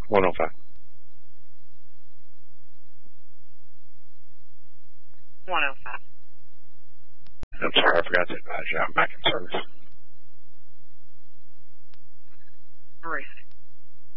105. 105. I'm sorry, I forgot to advise you. I'm back in service.